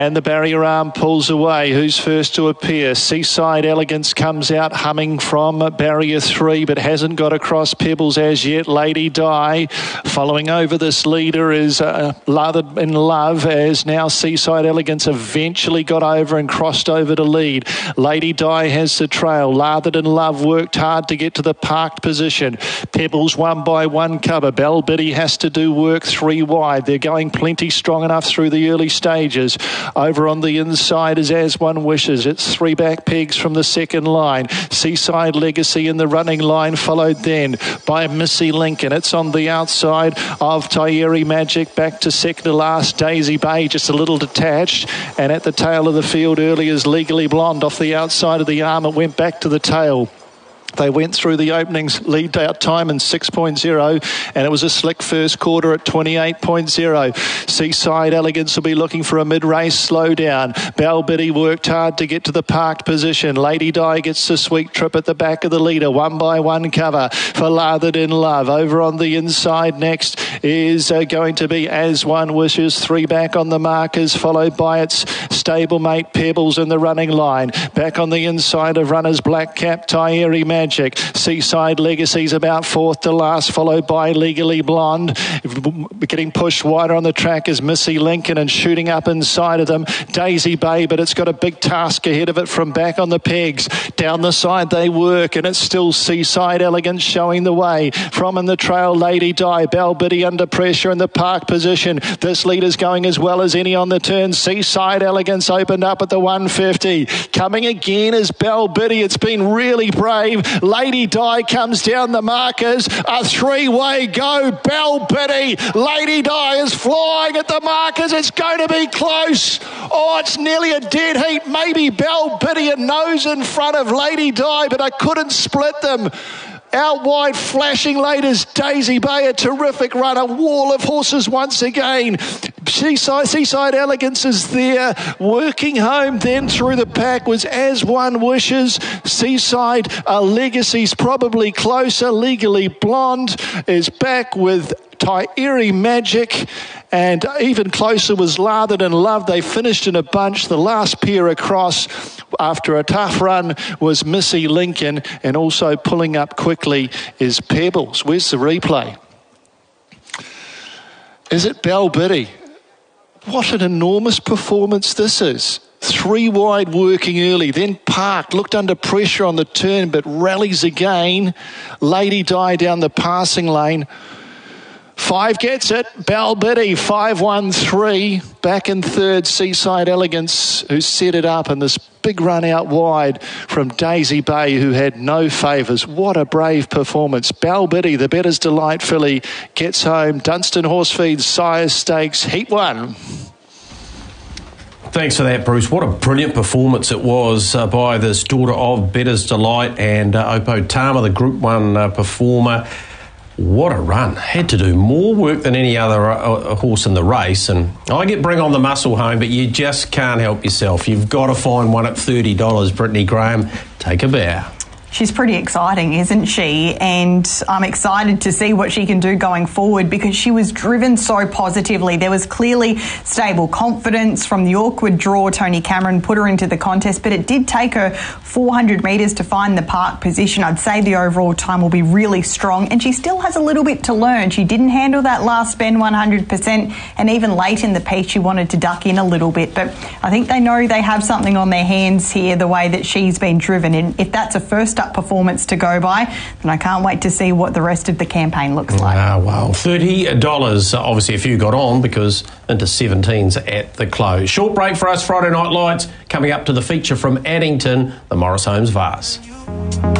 And the barrier arm pulls away. Who's first to appear? Seaside Elegance comes out humming from barrier 3, but hasn't got across Pebbles as yet. Lady Di following over this leader is Lathered in Love, as now Seaside Elegance eventually got over and crossed over to lead. Lady Di has the trail. Lathered in Love worked hard to get to the parked position. Pebbles 1 by 1 cover. Bell Biddy has to do work 3 wide. They're going plenty strong enough through the early stages. Over on the inside is As One Wishes. It's 3 back pegs from the second line. Seaside Legacy in the running line, followed then by Missy Lincoln. It's on the outside of Tyeri Magic, back to second to last. Daisy Bay just a little detached, and at the tail of the field early is Legally Blonde off the outside of the arm. It went back to the tail. They went through the openings lead out time in 6.0, and it was a slick first quarter at 28.0. Seaside Elegance will be looking for a mid-race slowdown. Bell Biddy worked hard to get to the parked position. Lady Di gets the sweet trip at the back of the leader. 1 by 1 cover for Lathered in Love. Over on the inside next is going to be As One Wishes. 3 back on the markers, followed by its stablemate Pebbles in the running line. Back on the inside of runners Black Cap, Tyeri Magic. Seaside Legacy's about 4th to last, followed by Legally Blonde. Getting pushed wider on the track is Missy Lincoln, and shooting up inside of them Daisy Bay, but it's got a big task ahead of it from back on the pegs. Down the side they work, and it's still Seaside Elegance showing the way. From in the trail Lady Di. Bell Biddy under pressure in the park position. This leader's going as well as any on the turn. Seaside Elegance opened up at the 150. Coming again is Bell Biddy. It's been really brave. Lady Di comes down the markers. A 3-way go. Bell Biddy. Lady Di is flying at the markers. It's going to be close. Oh, it's nearly a dead heat. Maybe Bell Biddy a nose in front of Lady Di, but I couldn't split them. Out wide, flashing late is Daisy Bay, a terrific run, a wall of horses once again. Seaside Elegance is there, working home then through the pack was As One Wishes. Seaside Legacy's probably closer. Legally Blonde is back with Tyeri Magic, and even closer was Lathered in Love. They finished in a bunch. The last pair across after a tough run was Missy Lincoln, and also pulling up quickly is Pebbles. Where's the replay? Is it Bell Biddy? What an enormous performance this is. 3 wide working early, then parked, looked under pressure on the turn, but rallies again. Lady Di down the passing lane. 5 gets it. Bell Biddy, 5-1-3. Back in third, Seaside Elegance, who set it up, and this big run out wide from Daisy Bay, who had no favours. What a brave performance. Bell Biddy, the Bettor's Delight filly, gets home. Dunstan Horsefeed Sire Stakes, Heat 1. Thanks for that, Bruce. What a brilliant performance it was by this daughter of Bettor's Delight and Opo Tama, the Group 1 performer. What a run. Had to do more work than any other horse in the race. And I get Bring On the Muscle home, but you just can't help yourself. You've got to find one at $30. Brittany Graham, take a bow. She's pretty exciting, isn't she? And I'm excited to see what she can do going forward, because she was driven so positively. There was clearly stable confidence from the awkward draw. Tony Cameron put her into the contest, but it did take her 400 metres to find the park position. I'd say the overall time will be really strong, and she still has a little bit to learn. She didn't handle that last bend 100%, and even late in the piece she wanted to duck in a little bit. But I think they know they have something on their hands here, the way that she's been driven. And if that's a first performance to go by, then I can't wait to see what the rest of the campaign looks like. Wow, $30. Obviously, a few got on because into 17s at the close. Short break for us, Friday Night Lights. Coming up to the feature from Addington, the Morris Holmes Vase.